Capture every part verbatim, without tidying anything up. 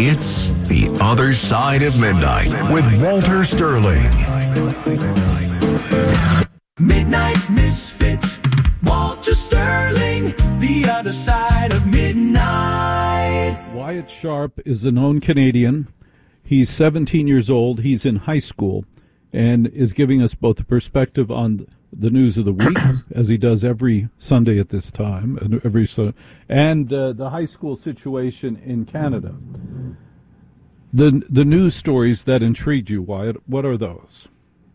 It's The Other Side of Midnight with Walter Sterling. Midnight Misfits, Walter Sterling, The Other Side of Midnight. Wyatt Sharp is a known Canadian. He's seventeen years old. He's in high school and is giving us both a perspective on the news of the week, as he does every Sunday at this time, and every so, and uh, the high school situation in Canada. The the news stories that intrigued you, Wyatt, what are those?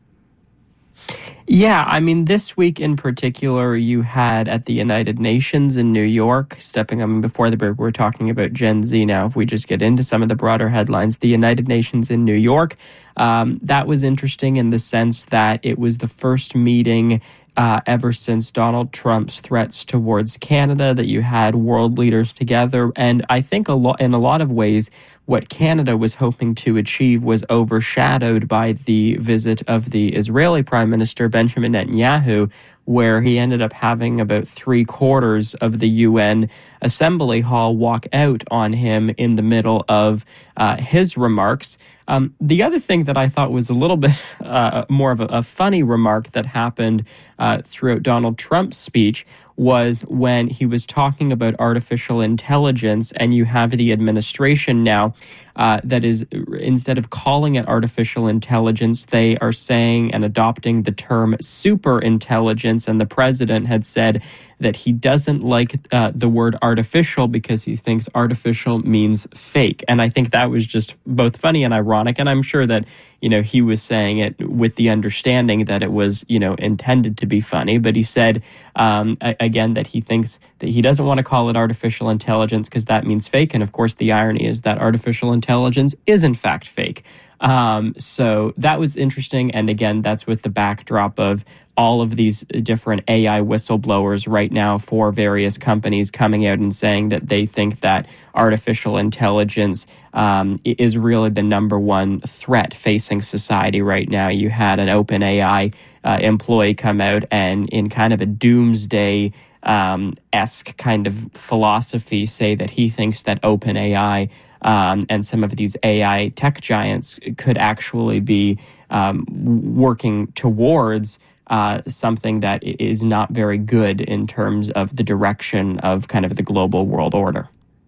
Yeah, I mean, this week in particular, you had at the United Nations in New York, stepping, I mean, before the break, we're talking about Gen Z now. If we just get into some of the broader headlines, the United Nations in New York, um, that was interesting in the sense that it was the first meeting uh, ever since Donald Trump's threats towards Canada that you had world leaders together. And I think a lot, in a lot of ways, what Canada was hoping to achieve was overshadowed by the visit of the Israeli Prime Minister Benjamin Netanyahu, where he ended up having about three quarters of the U N Assembly Hall walk out on him in the middle of uh, his remarks. Um, the other thing that I thought was a little bit uh, more of a, a funny remark that happened uh, throughout Donald Trump's speech was when he was talking about artificial intelligence, and you have the administration now uh, that is, instead of calling it artificial intelligence, they are saying and adopting the term super intelligence, and the president had said that he doesn't like uh, the word artificial because he thinks artificial means fake. And I think that was just both funny and ironic, and I'm sure that, you know, he was saying it with the understanding that it was, you know, intended to be funny, but he said, um, again, that he thinks that he doesn't want to call it artificial intelligence because that means fake, and of course the irony is that artificial intelligence is in fact fake. Um, so that was interesting, and again, that's with the backdrop of all of these different A I whistleblowers right now for various companies coming out and saying that they think that artificial intelligence um, is really the number one threat facing society right now. You had an OpenAI uh, employee come out and in kind of a doomsday um, esque kind of philosophy say that he thinks that OpenAI um, and some of these A I tech giants could actually be um, working towards Uh, something that is not very good in terms of the direction of kind of the global world order.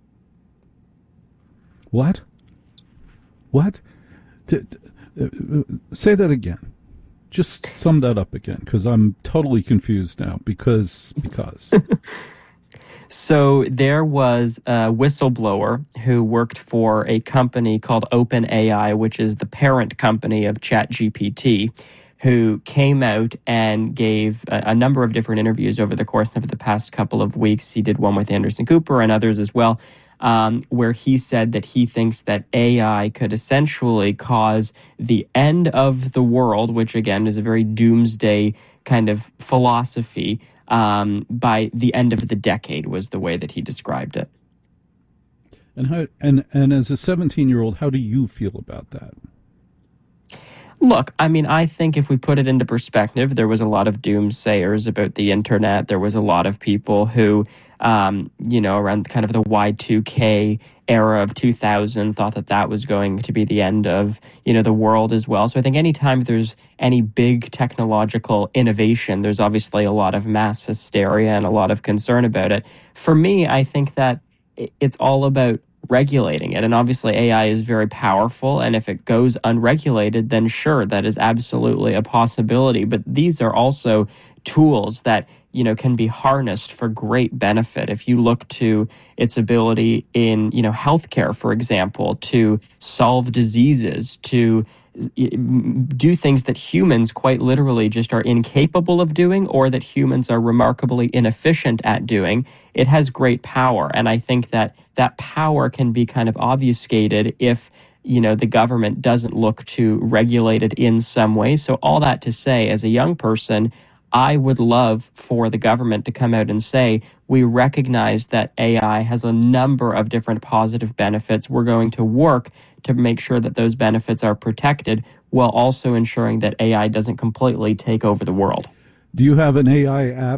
What? What? D- d- uh, say that again. Just sum that up again, because I'm totally confused now. Because because. So there was a whistleblower who worked for a company called OpenAI, which is the parent company of ChatGPT, who came out and gave a, a number of different interviews over the course of the past couple of weeks. He did one with Anderson Cooper and others as well, um, where he said that he thinks that A I could essentially cause the end of the world, which again is a very doomsday kind of philosophy, um, by the end of the decade was the way that he described it. And how? And and as a seventeen-year-old, how do you feel about that? Look, I mean, I think if we put it into perspective, there was a lot of doomsayers about the internet. There was a lot of people who, um, you know, around kind of the Y two K era of two thousand thought that that was going to be the end of, you know, the world as well. So I think anytime there's any big technological innovation, there's obviously a lot of mass hysteria and a lot of concern about it. For me, I think that it's all about regulating it. And obviously A I is very powerful, and if it goes unregulated, then sure, that is absolutely a possibility. But these are also tools that, you know, can be harnessed for great benefit. If you look to its ability in, you know, healthcare, for example, to solve diseases, to do things that humans quite literally just are incapable of doing, or that humans are remarkably inefficient at doing, it has great power. And I think that that power can be kind of obfuscated if, you know, the government doesn't look to regulate it in some way. So all that to say, as a young person, I would love for the government to come out and say, we recognize that A I has a number of different positive benefits. We're going to work to make sure that those benefits are protected while also ensuring that A I doesn't completely take over the world. Do you have an A I app?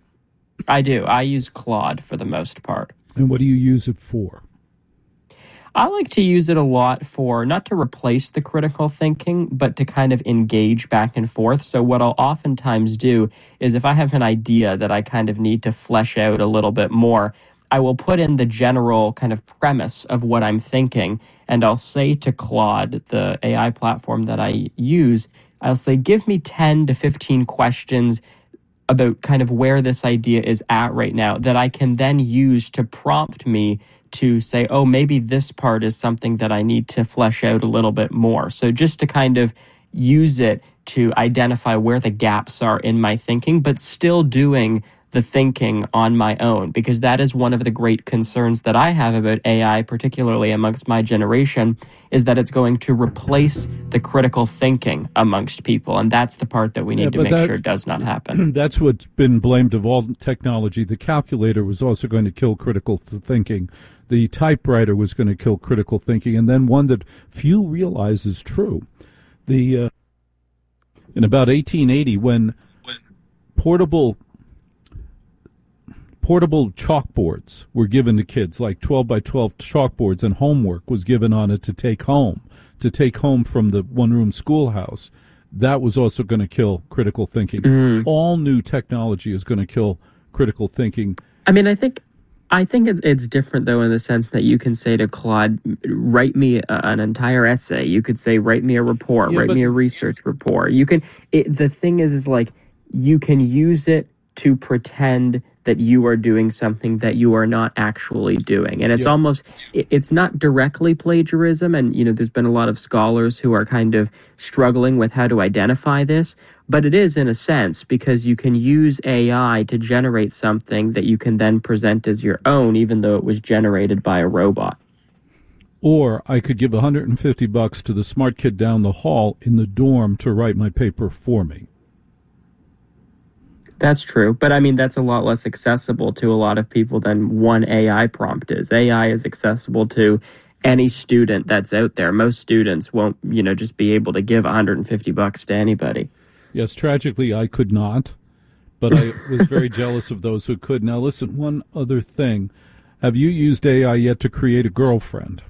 I do. I use Claude for the most part. And what do you use it for? I like to use it a lot for not to replace the critical thinking, but to kind of engage back and forth. So what I'll oftentimes do is if I have an idea that I kind of need to flesh out a little bit more, I will put in the general kind of premise of what I'm thinking, and I'll say to Claude, the A I platform that I use, I'll say, give me ten to fifteen questions about kind of where this idea is at right now that I can then use to prompt me to say, oh, maybe this part is something that I need to flesh out a little bit more. So just to kind of use it to identify where the gaps are in my thinking, but still doing the thinking on my own, because that is one of the great concerns that I have about A I, particularly amongst my generation, is that it's going to replace the critical thinking amongst people. And that's the part that we need yeah, to make that, sure does not happen. That's what's been blamed of all technology. The calculator was also going to kill critical th- thinking. The typewriter was going to kill critical thinking. And then one that few realize is true. The uh, in about eighteen eighty, when portable portable chalkboards were given to kids, like twelve by twelve chalkboards, and homework was given on it to take home, to take home from the one-room schoolhouse, that was also going to kill critical thinking. Mm. All new technology is going to kill critical thinking. I mean, I think I think it's, it's different, though, in the sense that you can say to Claude, write me a, an entire essay. You could say, write me a report, yeah, write but, me a research report. You can. It, the thing is, is like, you can use it to pretend that you are doing something that you are not actually doing. And it's yeah. almost, it, it's not directly plagiarism. And, you know, there's been a lot of scholars who are kind of struggling with how to identify this. But it is in a sense, because you can use A I to generate something that you can then present as your own, even though it was generated by a robot. Or I could give one hundred fifty bucks to the smart kid down the hall in the dorm to write my paper for me. That's true. But I mean, that's a lot less accessible to a lot of people than one A I prompt is. A I is accessible to any student that's out there. Most students won't, you know, just be able to give one hundred fifty bucks to anybody. Yes, tragically, I could not, but I was very jealous of those who could. Now, listen, one other thing. Have you used A I yet to create a girlfriend?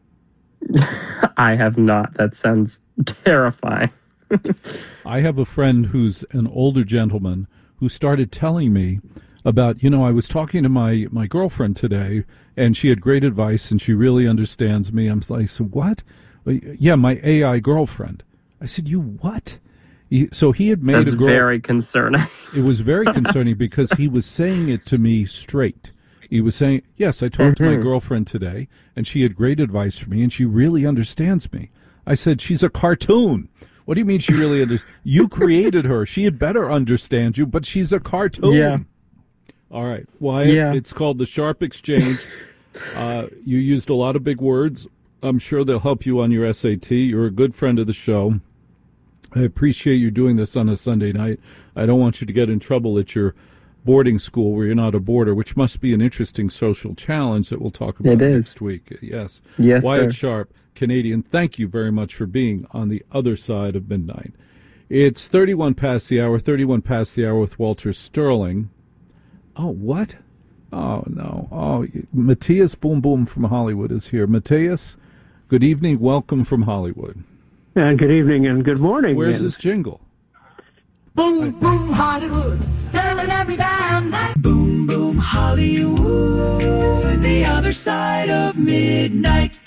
I have not. That sounds terrifying. I have a friend who's an older gentleman who started telling me about, you know, I was talking to my, my girlfriend today, and she had great advice, and she really understands me. I'm like, so what? Yeah, my A I girlfriend. I said, you what? He, so he had made That's a girl. very concerning. It was very concerning because he was saying it to me straight. He was saying, yes, I talked mm-hmm. to my girlfriend today, and she had great advice for me, and she really understands me. I said, she's a cartoon. What do you mean she really understands? You created her. She had better understand you, but she's a cartoon. Yeah. All right. Wyatt, yeah. It's called the Sharp Exchange. Uh, you used a lot of big words. I'm sure they'll help you on your S A T. You're a good friend of the show. I appreciate you doing this on a Sunday night. I don't want you to get in trouble at your boarding school where you're not a boarder, which must be an interesting social challenge that we'll talk about next week. Yes. Yes, Wyatt sir. Sharp, Canadian, thank you very much for being on the other side of midnight. It's thirty-one past the hour, thirty-one past the hour with Walter Sterling. Oh, what? Oh, no. Oh, Matthias Boom Boom from Hollywood is here. Matthias, good evening. Welcome from Hollywood. And good evening and good morning. Where's and this jingle? Boom, boom, Hollywood, staring at me down. Boom, boom, Hollywood, the other side of midnight.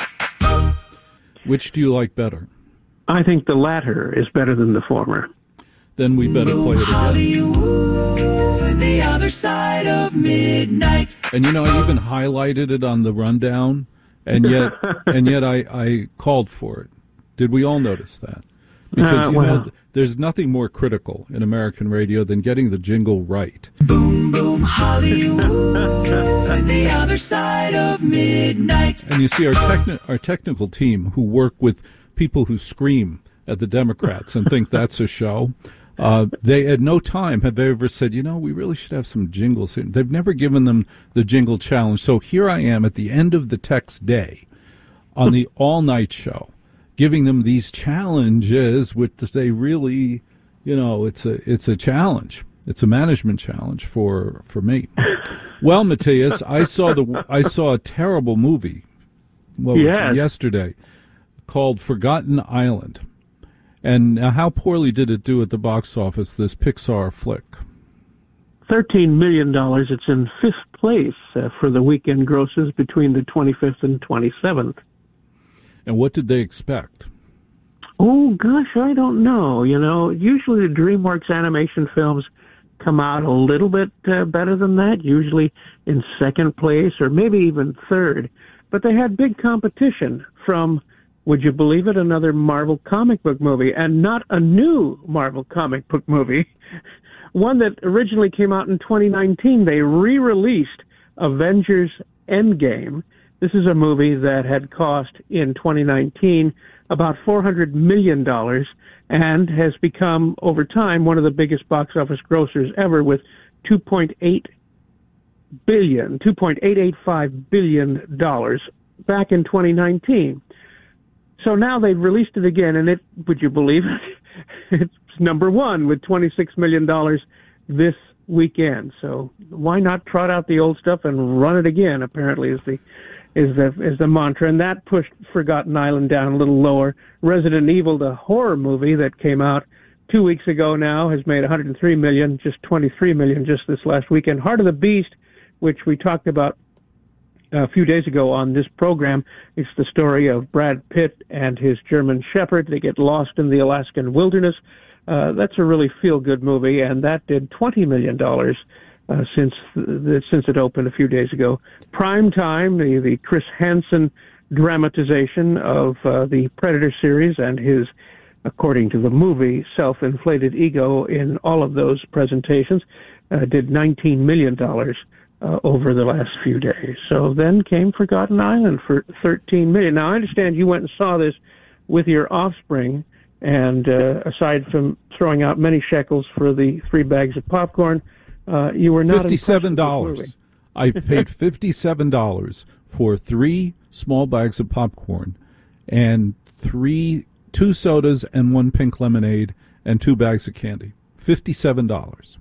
Which do you like better? I think the latter is better than the former. Then we better boom, play it again. Hollywood, the other side of midnight. And you know, I even highlighted it on the rundown, and yet, and yet I, I called for it. Did we all notice that? Because, uh, you well, know, there's nothing more critical in American radio than getting the jingle right. Boom, boom, Hollywood, the other side of midnight. And you see, our, techni- our technical team, who work with people who scream at the Democrats and think that's a show, uh, they at no time have they ever said, you know, we really should have some jingles here. They've never given them the jingle challenge. So here I am at the end of the text day on the all-night show, giving them these challenges, which they really, you know, it's a it's a challenge. It's a management challenge for, for me. Well, Matthias, I saw the I saw a terrible movie what was Yes. it, yesterday, called Forgotten Island. And uh, how poorly did it do at the box office, this Pixar flick? thirteen million dollars. It's in fifth place uh, for the weekend grosses between the twenty-fifth and twenty-seventh. And what did they expect? Oh, gosh, I don't know. You know, usually the DreamWorks animation films come out a little bit uh, better than that, usually in second place or maybe even third. But they had big competition from, would you believe it, another Marvel comic book movie, and not a new Marvel comic book movie. One that originally came out in twenty nineteen. They re-released Avengers Endgame. This is a movie that had cost in twenty nineteen about four hundred million dollars and has become, over time, one of the biggest box office grossers ever with two point eight billion dollars, two point eight eight five billion dollars back in twenty nineteen. So now they've released it again, and it, would you believe it, it's number one with twenty-six million dollars this weekend. So why not trot out the old stuff and run it again, apparently, is the is the is the mantra, and that pushed Forgotten Island down a little lower. Resident Evil, the horror movie that came out two weeks ago now, has made one hundred three million dollars, just twenty-three million dollars just this last weekend. Heart of the Beast, which we talked about a few days ago on this program, it's the story of Brad Pitt and his German Shepherd. They get lost in the Alaskan wilderness. Uh, that's a really feel-good movie, and that did twenty million dollars uh, since the, since it opened a few days ago. Prime Time, the, the Chris Hansen dramatization of uh, the Predator series and his, according to the movie, self-inflated ego in all of those presentations, uh, did nineteen million dollars uh, over the last few days. So then came Forgotten Island for thirteen million dollars. Now, I understand you went and saw this with your offspring, and uh, aside from throwing out many shekels for the three bags of popcorn, uh, you were not fifty-seven dollars. I paid fifty-seven dollars for three small bags of popcorn and three two sodas and one pink lemonade and two bags of candy. fifty-seven dollars.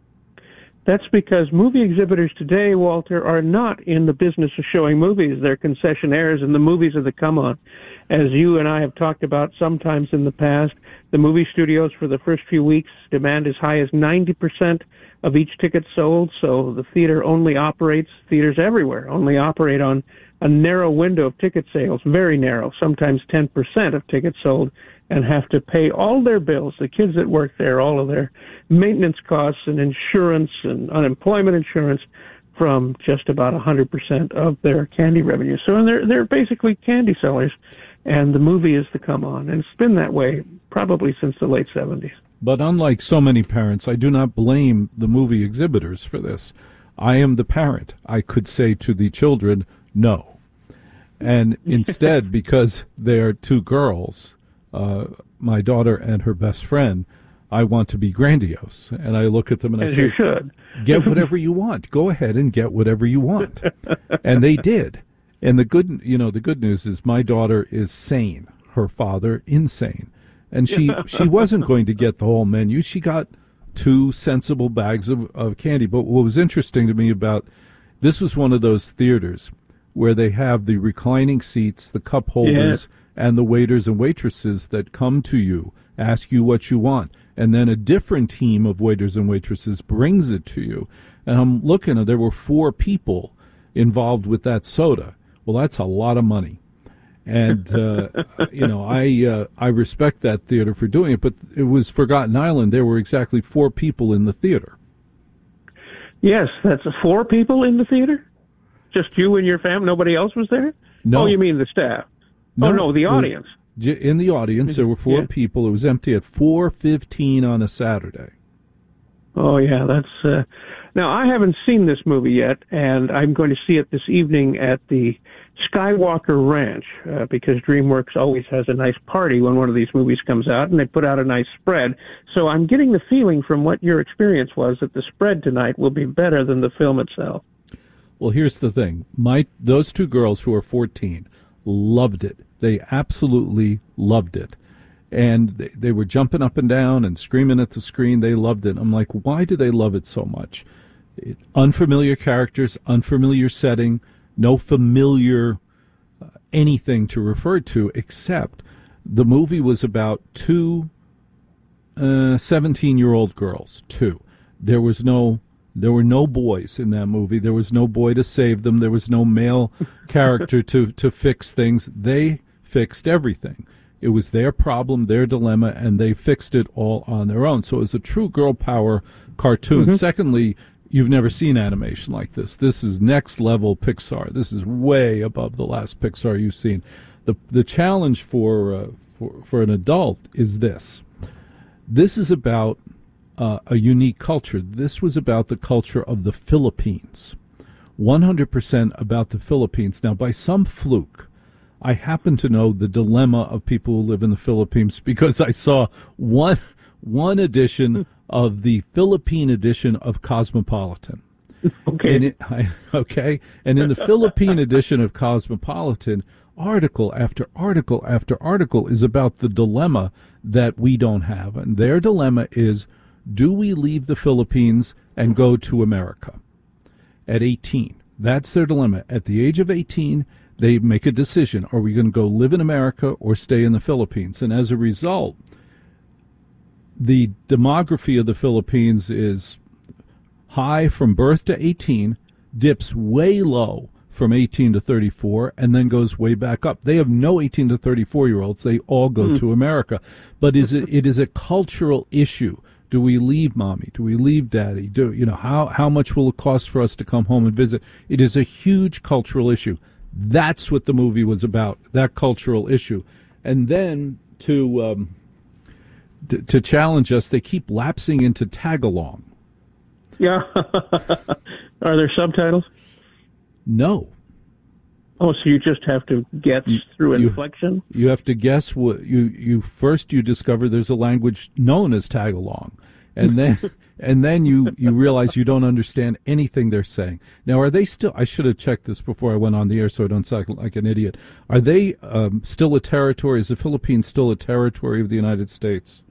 That's because movie exhibitors today, Walter, are not in the business of showing movies. They're concessionaires, and the movies are the come-on. As you and I have talked about sometimes in the past, the movie studios for the first few weeks demand as high as ninety percent of each ticket sold, so the theater only operates, theaters everywhere only operate on a narrow window of ticket sales, very narrow, sometimes ten percent of tickets sold, and have to pay all their bills, the kids that work there, all of their maintenance costs and insurance and unemployment insurance, from just about one hundred percent of their candy revenue. So they're, they're basically candy sellers, and the movie is the come-on. And it's been that way probably since the late seventies. But unlike so many parents, I do not blame the movie exhibitors for this. I am the parent. I could say to the children, no. And instead, because they're two girls, uh, my daughter and her best friend, I want to be grandiose. And I look at them and I As say, you should. get whatever you want. Go ahead and get whatever you want. And they did. And the good, you know, the good news is my daughter is sane. Her father, insane. And she, she wasn't going to get the whole menu. She got two sensible bags of, of candy. But what was interesting to me about this was one of those theaters where they have the reclining seats, the cup holders, yeah. and the waiters and waitresses that come to you, ask you what you want. And then a different team of waiters and waitresses brings it to you. And I'm looking, and there were four people involved with that soda. Well, that's a lot of money. And, uh, you know, I uh, I respect that theater for doing it, but it was Forgotten Island. There were exactly four people in the theater. Yes, that's four people in the theater? Just you and your family? Nobody else was there? No. Oh, you mean the staff? No, oh, no, the audience. In the audience, there were four yeah. people. It was empty at four fifteen on a Saturday. Oh, yeah, that's... Uh... Now, I haven't seen this movie yet, and I'm going to see it this evening at the Skywalker Ranch, uh, because DreamWorks always has a nice party when one of these movies comes out, and they put out a nice spread. So I'm getting the feeling from what your experience was that the spread tonight will be better than the film itself. Well, here's the thing. My those two girls who are fourteen loved it. They absolutely loved it. And they, they were jumping up and down and screaming at the screen. They loved it. I'm like, why do they love it so much? It, unfamiliar characters, unfamiliar setting, no familiar uh, anything to refer to except the movie was about two uh, seventeen-year-old girls, two. There was no, there were no boys in that movie. There was no boy to save them. There was no male character to, to fix things. They fixed everything. It was their problem, their dilemma, and they fixed it all on their own. So it was a true girl power cartoon. Mm-hmm. Secondly, you've never seen animation like this. This is next level Pixar. This is way above the last Pixar you've seen. The the challenge for uh, for for an adult is this. This is about uh, a unique culture. This was about the culture of the Philippines. one hundred percent about the Philippines. Now, by some fluke, I happen to know the dilemma of people who live in the Philippines because I saw one one edition of the Philippine edition of Cosmopolitan. Okay. And it, I, okay. And in the Philippine edition of Cosmopolitan, article after article after article is about the dilemma that we don't have. And their dilemma is, do we leave the Philippines and go to America at eighteen? That's their dilemma. At the age of eighteen, they make a decision. Are we going to go live in America or stay in the Philippines? And as a result, the demography of the Philippines is high from birth to eighteen, dips way low from eighteen to thirty-four, and then goes way back up. They have no eighteen to thirty-four-year-olds. They all go mm. to America. But is it, it is a cultural issue. Do we leave mommy? Do we leave daddy? Do you know how, how much will it cost for us to come home and visit? It is a huge cultural issue. That's what the movie was about, that cultural issue. And then to um, to, to challenge us, they keep lapsing into tag-along. Yeah. Are there subtitles? No. Oh, so you just have to guess you, through inflection? You, you have to guess what you, you first you discover there's a language known as tag-along. And then and then you, you realize you don't understand anything they're saying. Now, are they still, I should have checked this before I went on the air so I don't sound like an idiot. Are they um, still a territory? Is the Philippines still a territory of the United States?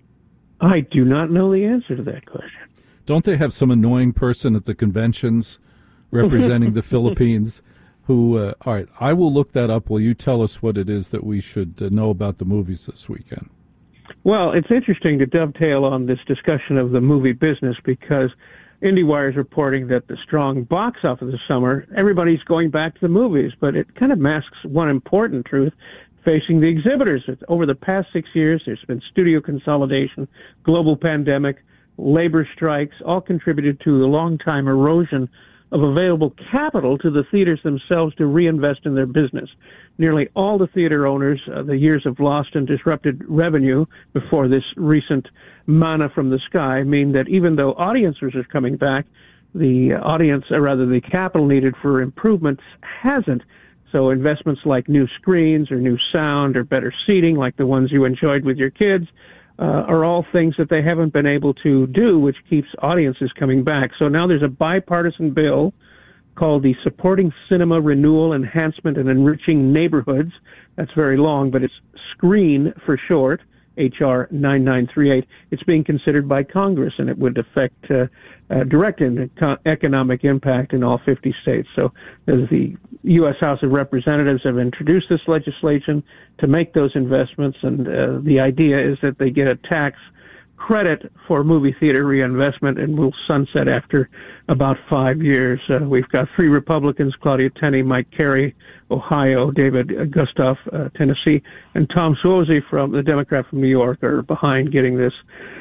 I do not know the answer to that question. Don't they have some annoying person at the conventions representing the Philippines who, uh, all right, I will look that up while you tell us what it is that we should uh, know about the movies this weekend. Well, it's interesting to dovetail on this discussion of the movie business because IndieWire is reporting that the strong box office this summer, everybody's going back to the movies, but it kind of masks one important truth facing the exhibitors. Over the past six years, there's been studio consolidation, global pandemic, labor strikes, all contributed to the long-time erosion of available capital to the theaters themselves to reinvest in their business. Nearly all the theater owners, uh, the years of lost and disrupted revenue before this recent manna from the sky mean that even though audiences are coming back, the audience, or rather the capital needed for improvements hasn't. So investments like new screens or new sound or better seating like the ones you enjoyed with your kids uh, are all things that they haven't been able to do, which keeps audiences coming back. So now there's a bipartisan bill called the Supporting Cinema Renewal, Enhancement, and Enriching Neighborhoods. That's very long, but it's SCREEN for short, H R nine nine three eight. It's being considered by Congress, and it would affect uh, uh, direct in, uh, economic impact in all fifty states. So as the U S House of Representatives have introduced this legislation to make those investments, and uh, the idea is that they get a tax credit for movie theater reinvestment and will sunset after about five years. Uh, we've got three Republicans, Claudia Tenney, Mike Carey, Ohio, David Gustav, uh, Tennessee, and Tom Suozzi, from the Democrat from New York, are behind getting this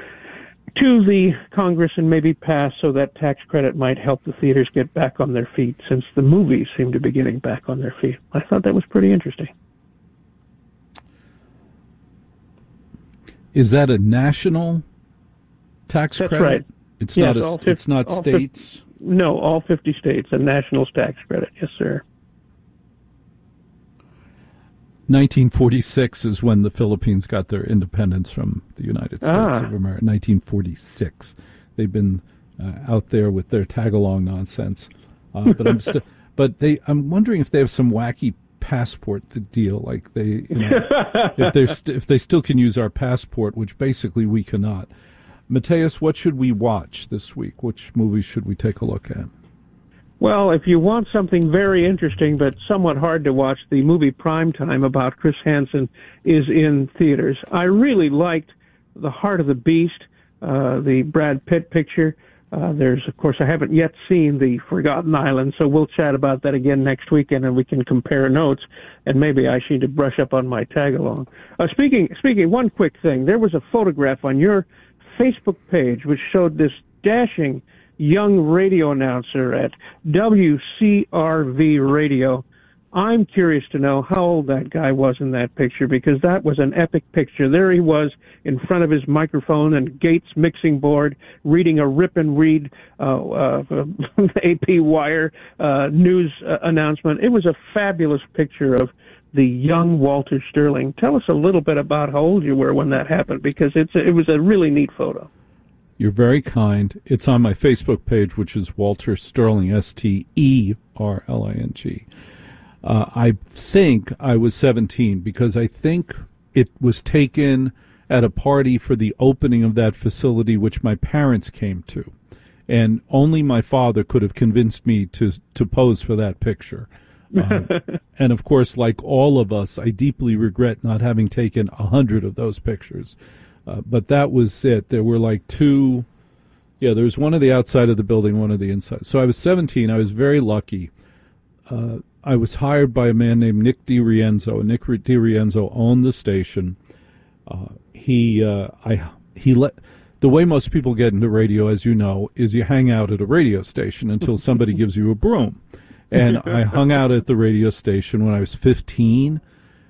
to the Congress and maybe pass so that tax credit might help the theaters get back on their feet, since the movies seem to be getting back on their feet. I thought that was pretty interesting. Is that a national tax That's credit? right. It's yes, not a, fifty, it's not states. fifty, no, all fifty states, a national tax credit. Yes, sir. nineteen forty-six is when the Philippines got their independence from the United States ah. of America. nineteen forty-six. They've been uh, out there with their tag-along nonsense. Uh, but I'm st- but they. I'm wondering if they have some wacky passport deal, like they, you know, if they st- if they still can use our passport, which basically we cannot. Mateus, what should we watch this week? Which movies should we take a look at? Well, if you want something very interesting but somewhat hard to watch, the movie Primetime about Chris Hansen is in theaters. I really liked The Heart of the Beast, uh, the Brad Pitt picture. Uh, there's, of course, I haven't yet seen The Forgotten Island, so we'll chat about that again next weekend, and we can compare notes, and maybe I need to brush up on my tag-along. Uh, speaking, speaking, one quick thing. There was a photograph on your Facebook page which showed this dashing young radio announcer at W C R V Radio. I'm curious to know how old that guy was in that picture, because that was an epic picture. There he was in front of his microphone and Gates mixing board, reading a rip and read uh, uh, A P Wire uh, news uh, announcement. It was a fabulous picture of the young Walter Sterling. Tell us a little bit about how old you were when that happened, because it's a, it was a really neat photo. You're very kind. It's on my Facebook page, which is Walter Sterling, S T E R L I N G. Uh, I think I was seventeen, because I think it was taken at a party for the opening of that facility, which my parents came to. And only my father could have convinced me to, to pose for that picture. Uh, and, of course, like all of us, I deeply regret not having taken a hundred of those pictures. Uh, but that was it. There were like two, yeah, there was one on the outside of the building, one on the inside. So I was seventeen. I was very lucky. Uh, I was hired by a man named Nick DiRienzo. Nick DiRienzo owned the station. Uh, he, uh, I, he let, the way most people get into radio, as you know, is you hang out at a radio station until somebody gives you a broom. And I hung out at the radio station when I was fifteen,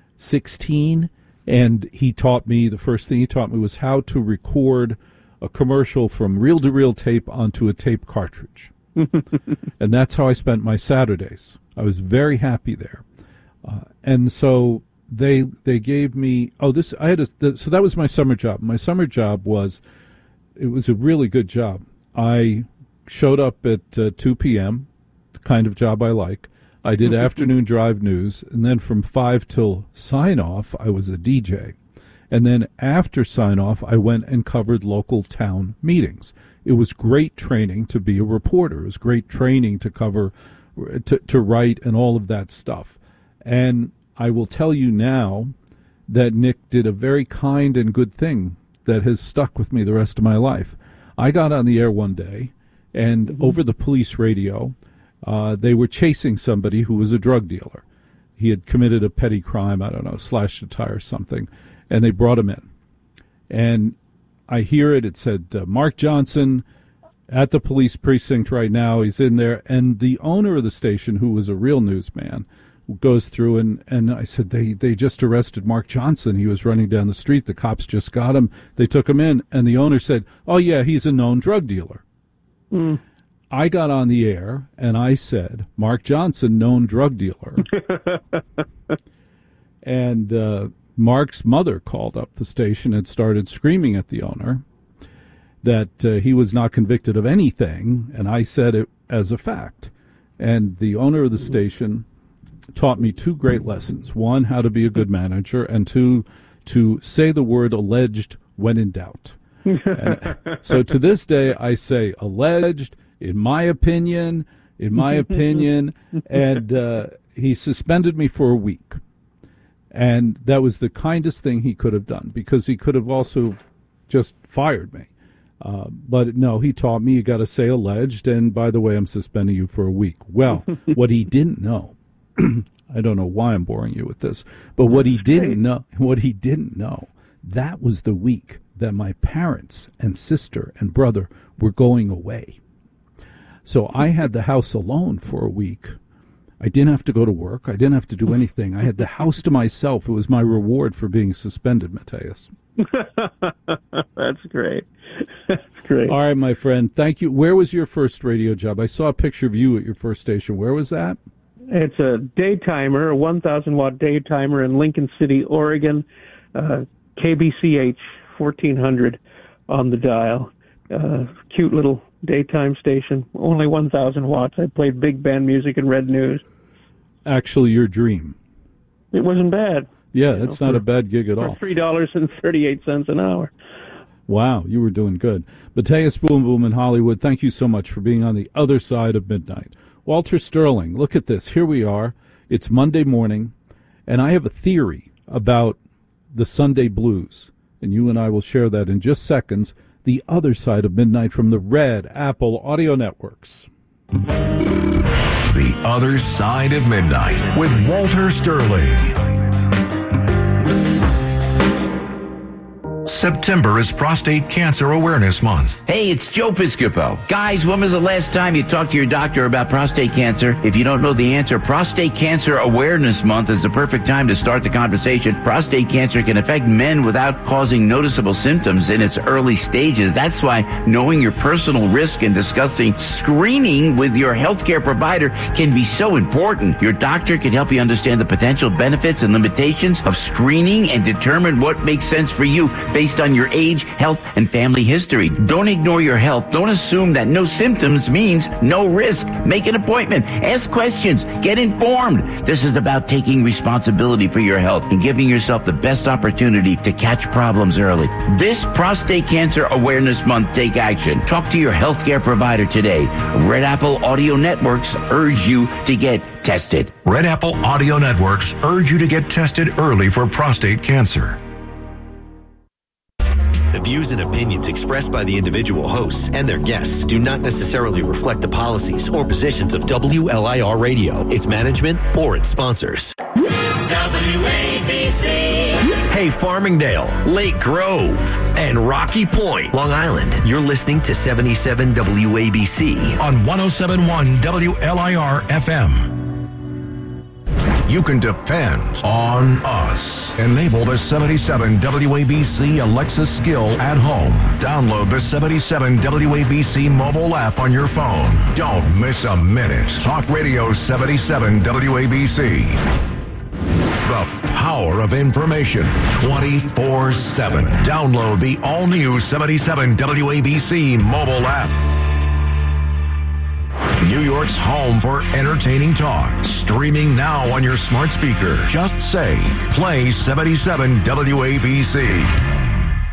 sixteen. And he taught me, the first thing he taught me was how to record a commercial from reel-to-reel tape onto a tape cartridge. And that's how I spent my Saturdays. I was very happy there. Uh, and so they they gave me, oh, this, I had a, the, so that was my summer job. My summer job was, it was a really good job. I showed up at uh, two p.m., the kind of job I like. I did afternoon drive news, and then from five till sign-off, I was a D J. And then after sign-off, I went and covered local town meetings. It was great training to be a reporter. It was great training to cover, to, to write, and all of that stuff. And I will tell you now that Nick did a very kind and good thing that has stuck with me the rest of my life. I got on the air one day, and mm-hmm. over the police radio, Uh, they were chasing somebody who was a drug dealer. He had committed a petty crime, I don't know, slashed a tire or something, and they brought him in. And I hear it, it said, uh, Mark Johnson at the police precinct right now, he's in there, and the owner of the station, who was a real newsman, goes through, and, and I said, they, they just arrested Mark Johnson. He was running down the street, the cops just got him, they took him in, and the owner said, oh yeah, he's a known drug dealer. Mm. I got on the air, and I said, Mark Johnson, known drug dealer. And uh, Mark's mother called up the station and started screaming at the owner that uh, he was not convicted of anything, and I said it as a fact. And the owner of the station taught me two great lessons. One, how to be a good manager, and two, to say the word alleged when in doubt. And so to this day, I say alleged, in my opinion, in my opinion, and uh, he suspended me for a week. And that was the kindest thing he could have done, because he could have also just fired me. Uh, but no, he taught me you got to say alleged, and by the way, I'm suspending you for a week. Well, what he didn't know, I don't know why I'm boring you with this, but what he didn't know, what he didn't know, that was the week that my parents and sister and brother were going away. So I had the house alone for a week. I didn't have to go to work. I didn't have to do anything. I had the house to myself. It was my reward for being suspended, Matthias. That's great. That's great. All right, my friend. Thank you. Where was your first radio job? I saw a picture of you at your first station. Where was that? It's a daytimer, a one thousand watt daytimer in Lincoln City, Oregon, uh, K B C H fourteen hundred on the dial. Uh, cute little daytime station, only one thousand watts. I played big band music and read news. Actually, your dream. It wasn't bad. Yeah, that's not a bad gig at all. For three dollars and thirty-eight cents an hour. Wow, you were doing good. Matthias Boom Boom in Hollywood, thank you so much for being on the other side of midnight. Walter Sterling, look at this. Here we are. It's Monday morning, and I have a theory about the Sunday blues, and you and I will share that in just seconds. The Other Side of Midnight from the Red Apple Audio Networks. The Other Side of Midnight with Walter Sterling. September is Prostate Cancer Awareness Month. Hey, it's Joe Piscopo. Guys, when was the last time you talked to your doctor about prostate cancer? If you don't know the answer, Prostate Cancer Awareness Month is the perfect time to start the conversation. Prostate cancer can affect men without causing noticeable symptoms in its early stages. That's why knowing your personal risk and discussing screening with your healthcare provider can be so important. Your doctor can help you understand the potential benefits and limitations of screening and determine what makes sense for you based on your age, health, and family history. Don't ignore your health. Don't assume that no symptoms means no risk. Make an appointment. Ask questions. Get informed. This is about taking responsibility for your health and giving yourself the best opportunity to catch problems early. This Prostate Cancer Awareness Month, take action. Talk to your healthcare provider today. Red Apple Audio Networks urge you to get tested. Red Apple Audio Networks urge you to get tested early for prostate cancer. The views and opinions expressed by the individual hosts and their guests do not necessarily reflect the policies or positions of W L I R Radio, its management, or its sponsors. W A B C. Hey, Farmingdale, Lake Grove, and Rocky Point, Long Island. You're listening to seventy-seven W A B C on one oh seven point one W L I R F M. You can depend on us. Enable the seventy-seven W A B C Alexa skill at home. Download the seventy-seven W A B C mobile app on your phone. Don't miss a minute. Talk Radio seventy-seven W A B C. The power of information twenty-four seven. Download the all-new seventy-seven W A B C mobile app. New York's home for entertaining talk. Streaming now on your smart speaker. Just say, play seventy-seven W A B C.